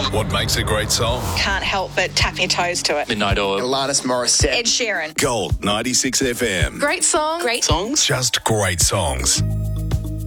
What makes a great song? Can't help but tap your toes to it. Midnight Oil. Alanis Morissette. Ed Sheeran. Gold 96 FM. Great song. Great Songs. Just great songs.